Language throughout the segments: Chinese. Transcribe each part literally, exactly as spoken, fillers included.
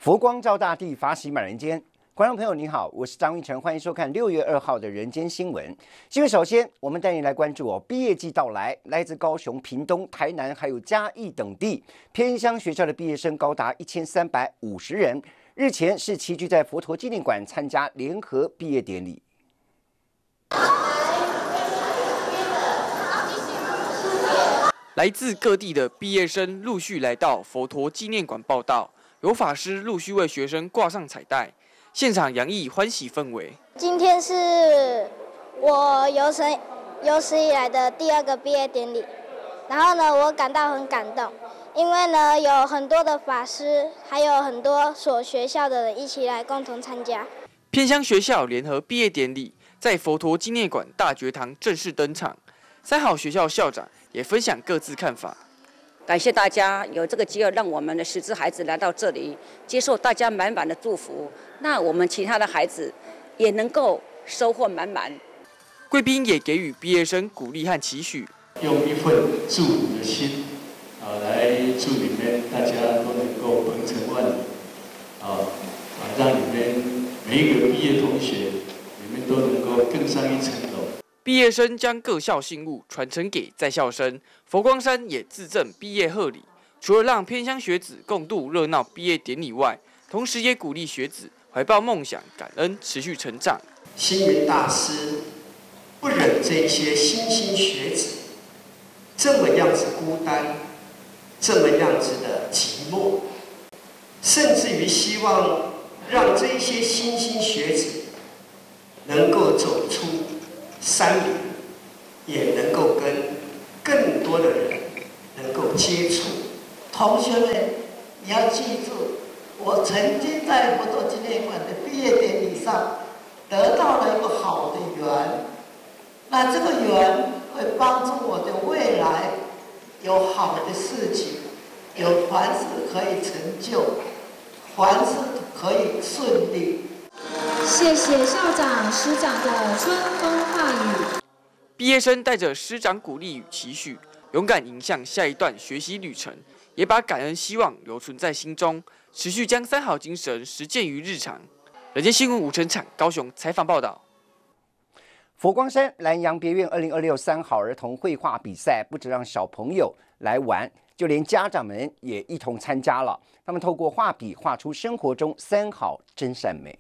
佛光照大地，法喜满人间。观众朋友您好，我是张玉成，欢迎收看六月二号的人间新闻。新闻首先，我们带您来关注哦，毕业季到来，来自高雄、屏东、台南还有嘉义等地偏乡学校的毕业生高达一千三百五十人。日前是齐聚在佛陀纪念馆参加联合毕业典礼。 来自各地的毕业生陆续来到佛陀纪念馆报到。有法师陆续为学生挂上彩带，现场洋溢欢喜氛围。 今天是我有史有史以来的第二个毕业典礼，然后呢，我感到很感动，因为呢有很多的法师，还有很多所学校的人一起来共同参加。 偏乡学校联合毕业典礼在佛陀纪念馆大觉堂正式登场，三好学校校长也分享各自看法。 感谢大家有这个机会，让我们的十支孩子来到这里，接受大家满满的祝福。那我们其他的孩子也能够收获满满。 贵宾也给予毕业生鼓励和期许， 用一份祝福的心，啊，来祝你们大家都能够鹏程万里，啊啊，让你们每一个毕业同学，你们都能够更上一层楼。 毕业生将各校信物传承给在校生，佛光山也自赠毕业贺礼。除了让偏乡学子共度热闹毕业典礼外，同时也鼓励学子怀抱梦想、感恩，持续成长。 星云大师不忍这些新兴学子这么样子孤单，这么样子的寂寞，甚至于希望让这些新兴学子能够走出山林，也能够跟更多的人能够接触。 同学们，你要记住，我曾经在佛陀纪念馆的毕业典礼上得到了一个好的缘，那这个缘会帮助我的未来有好的事情，有凡事可以成就，凡事可以顺利。 谢谢校长、师长的春风化雨。 毕业生带着师长鼓励与期许，勇敢迎向下一段学习旅程，也把感恩希望留存在心中，持续将三好精神实践于日常。人间新闻吴成产高雄采访报道。 佛光山南洋别院二零二六三好儿童绘画比赛，不只让小朋友来玩，就连家长们也一同参加了。他们透过画笔画出生活中三好真善美。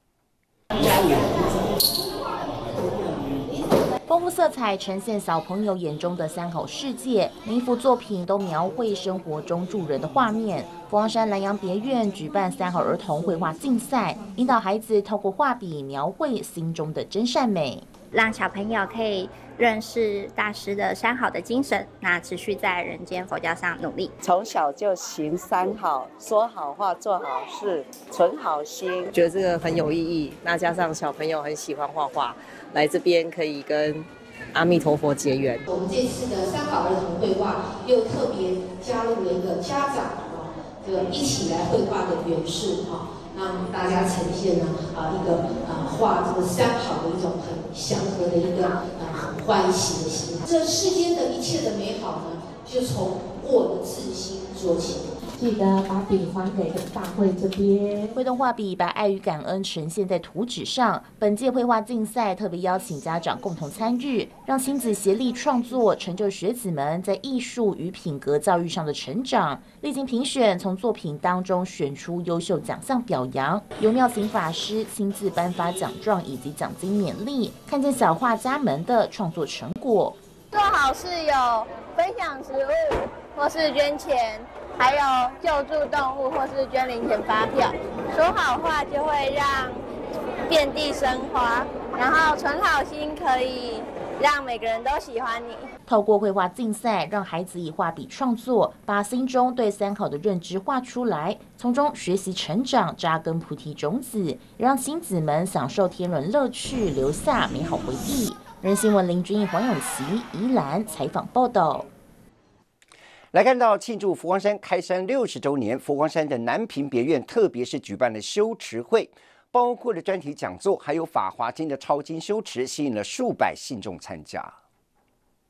丰富色彩呈现小朋友眼中的三好世界，每一幅作品都描绘生活中助人的画面。佛光山南洋别院举办三好儿童绘画竞赛，引导孩子透过画笔描绘心中的真善美， 让小朋友可以认识大师的三好的精神，那持续在人间佛教上努力。 从小就行三好，说好话，做好事，存好心， 觉得这个很有意义。那加上小朋友很喜欢画画，来这边可以跟阿弥陀佛结缘。 我们这次的三好儿童绘画又特别加入了一个家长啊，这个一起来绘画的元素哈，让大家呈现呢啊一个啊画这个三好的一种很祥和的一个啊很欢喜的心。这世间的一切的美好呢，就从我的自心做起。 记得把笔还给大会这边。 挥动画笔，把爱与感恩呈现在图纸上。本届绘画竞赛特别邀请家长共同参与，让亲子协力创作，成就学子们在艺术与品格教育上的成长。历经评选，从作品当中选出优秀奖项表扬，由妙行法师亲自颁发奖状以及奖金勉励，看见小画家们的创作成果。 做好事有分享食物，或是捐钱，还有救助动物，或是捐零钱发票。说好话就会让遍地生花，然后存好心可以让每个人都喜欢你。 透过绘画竞赛，让孩子以画笔创作，把心中对三好的认知画出来，从中学习成长，扎根菩提种子，让亲子们享受天伦乐趣，留下美好回忆。人新闻林君毅、黄永琪宜兰采访报道。 来看到庆祝佛光山开山六十周年，佛光山的南屏别院特别是举办了修持会，包括了专题讲座，还有法华经的抄经修持，吸引了数百信众参加。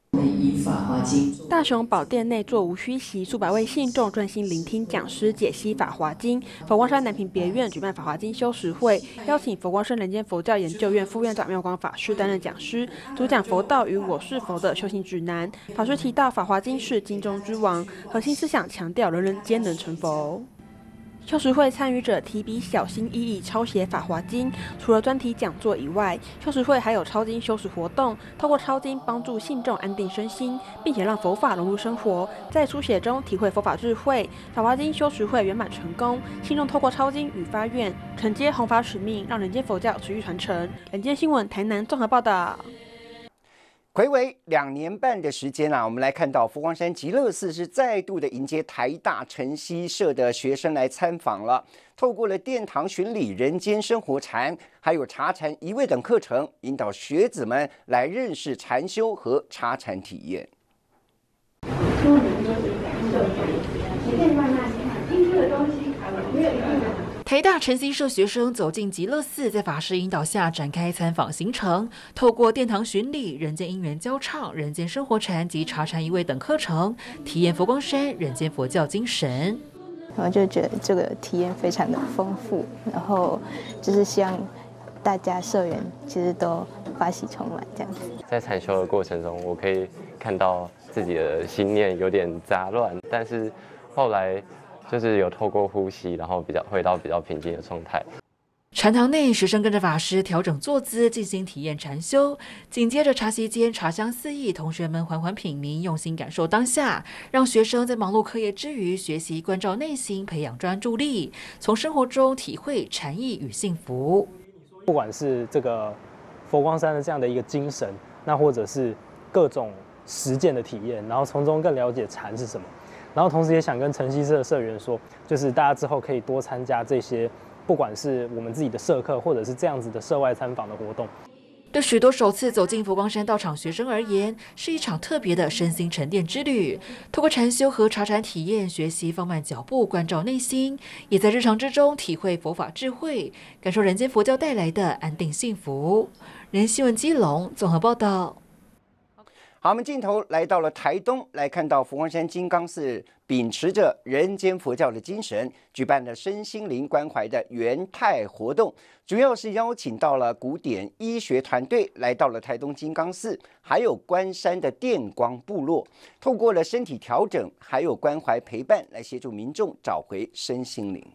大雄宝殿内座无虚席，数百位信众专心聆听讲师解析《法华经》。佛光山南屏别院举办法华经修持会，邀请佛光山人间佛教研究院副院长妙光法师担任讲师，主讲佛道与我是佛的修行指南。法师提到，《法华经》是经中之王，核心思想强调人人皆能成佛。修持会参与者提笔小心翼翼抄写《法华经》，除了专题讲座以外，修持会还有抄经修持活动，透过抄经帮助信众安定身心，并且让佛法融入生活，在书写中体会佛法智慧。法华经修持会圆满成功，信众透过抄经与发愿，承接弘法使命，让人间佛教持续传承。人间新闻台南综合报道。 睽违两年半的时间啊，我们来看到佛光山极乐寺是再度的迎接台大晨曦社的学生来参访了。透过了殿堂巡礼、人间生活禅，还有茶禅一味等课程，引导学子们来认识禅修和茶禅体验。 说你说是感受，你可以慢慢听说的东西，没有一定的。 台大晨曦社学生走进极乐寺，在法师引导下展开参访行程，透过殿堂巡礼、人间因缘交唱、人间生活禅及茶禅一味等课程，体验佛光山人间佛教精神。 我就觉得这个体验非常的丰富，然后就是希望大家社员其实都法喜充满这样子。 在禅修的过程中，我可以看到自己的心念有点杂乱，但是后来就是有透过呼吸，然后比较回到比较平静的状态。 禅堂内，学生跟着法师调整坐姿，进行体验禅修。紧接着茶席间，茶香四溢，同学们缓缓品茗，用心感受当下，让学生在忙碌课业之余，学习关照内心，培养专注力，从生活中体会禅意与幸福。 不管是这个佛光山的这样的一个精神，那或者是各种实践的体验，然后从中更了解禅是什么。然后同时也想跟晨曦社的社员说，就是大家之后可以多参加这些，不管是我们自己的社课，或者是这样子的社外参访的活动。 对许多首次走进佛光山道场学生而言，是一场特别的身心沉淀之旅。透过禅修和茶禅体验，学习放慢脚步，关照内心，也在日常之中体会佛法智慧，感受人间佛教带来的安定幸福。人新闻基隆综合报道。 好，我们镜头来到了台东，来看到佛光山金刚寺秉持着人间佛教的精神，举办了身心灵关怀的元泰活动，主要是邀请到了古典医学团队来到了台东金刚寺，还有关山的电光部落，透过了身体调整，还有关怀陪伴，来协助民众找回身心灵。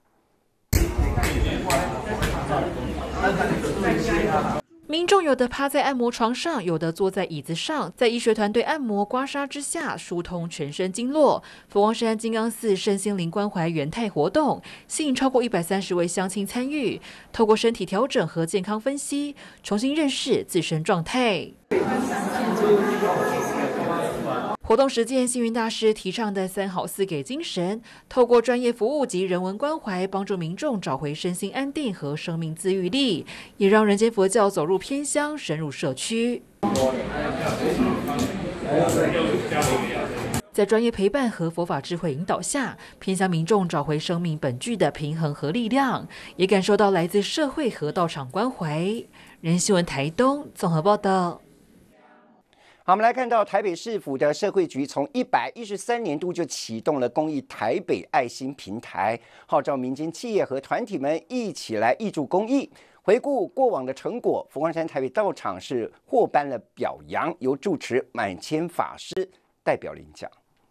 民众有的趴在按摩床上，有的坐在椅子上，在医学团队按摩刮痧之下，疏通全身经络。佛光山金刚寺身心灵关怀元泰活动，吸引超过一百三十位乡亲参与，透过身体调整和健康分析，重新认识自身状态。活动实践星云大师提倡的三好四给精神，透过专业服务及人文关怀，帮助民众找回身心安定和生命自愈力，也让人间佛教走入偏乡，深入社区。在专业陪伴和佛法智慧引导下，偏乡民众找回生命本具的平衡和力量，也感受到来自社会和道场关怀。人新闻台东综合报道。 好，我们来看到台北市府的社会局从一百一十三年度就启动了公益台北爱心平台，号召民间企业和团体们一起来挹注公益。回顾过往的成果，佛光山台北道场是获颁了表扬，由住持满谦法师代表领奖。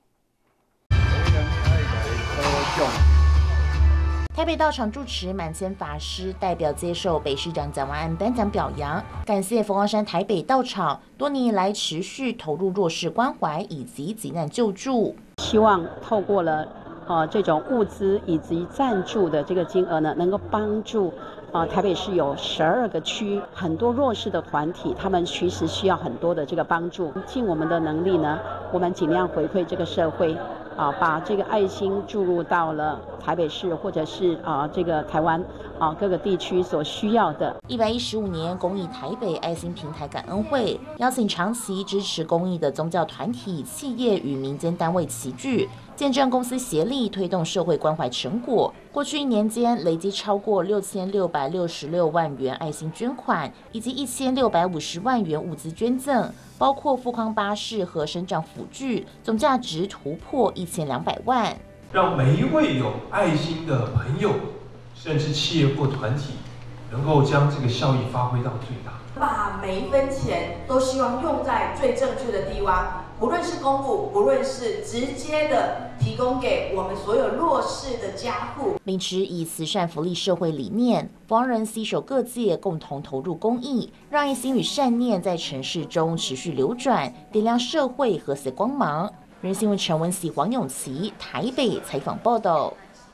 台北道场住持满谦法师代表接受北市长蒋万安颁奖表扬，感谢佛光山台北道场多年以来持续投入弱势关怀以及急难救助， 希望透过了呃这种物资以及赞助的这个金额呢，能够帮助呃台北市有十二个区很多弱势的团体，他们其实需要很多的这个帮助，尽我们的能力呢，我们尽量回馈这个社会。啊，把这个爱心注入到了台北市或者是啊这个台湾啊各个地区所需要的。 一百一十五年公益台北爱心平台感恩会，邀请长期支持公益的宗教团体、企业与民间单位齐聚，见证公司协力推动社会关怀成果。过去一年间，累计超过六千六百六十六万元爱心捐款，以及一千六百五十万元物资捐赠，包括富康巴士和身障辅具，总价值突破一千两百万。 让每一位有爱心的朋友，甚至企业或团体，能够将这个效益发挥到最大。 把每一分钱都希望用在最正确的地方，不论是公部，不论是直接的提供给我们所有弱势的家户。 秉持以慈善福利社会理念，福邦人携手各界共同投入公益，让爱心与善念在城市中持续流转，点亮社会和谐光芒。人新闻陈文喜、黄永琪台北采访报道。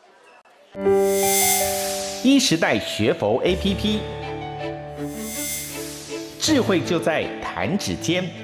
一时代学佛 A P P， 智慧就在弹指间。